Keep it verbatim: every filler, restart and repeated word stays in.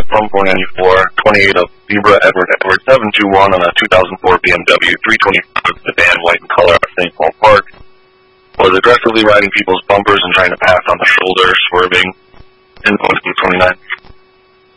from four ninety-four, twenty-eight of Zebra Edward Edward seven two one on a two thousand four B M W three twenty-five sedan, white in color, at Saint Paul Park. Was aggressively riding people's bumpers and trying to pass on the shoulder, swerving. In twenty-nine.